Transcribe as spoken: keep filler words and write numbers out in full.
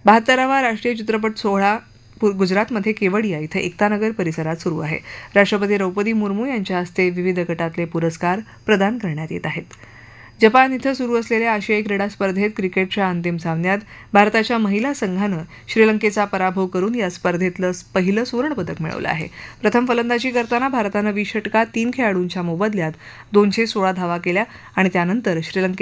बहात्तरावा राष्ट्रीय चित्रपट सोहळा गुजरातमध्ये केवडिया इथं एकतानगर परिसरात सुरू आहे. राष्ट्रपती द्रौपदी मुर्मू यांच्या हस्ते विविध गटातले पुरस्कार प्रदान करण्यात येत आहेत. जपान इथं सुरू असलेल्या आशियाई क्रीडा स्पर्धेत क्रिकेटच्या अंतिम सामन्यात भारताच्या महिला संघानं श्रीलंकेचा पराभव करून या स्पर्धेतलं पहिलं सुवर्णपदक मिळवलं आहे. प्रथम फलंदाजी करताना भारतानं वीस षटकात तीन खेळाडूंच्या मोबदल्यात दोनशे सोळा धावा केल्या आणि त्यानंतर श्रीलंके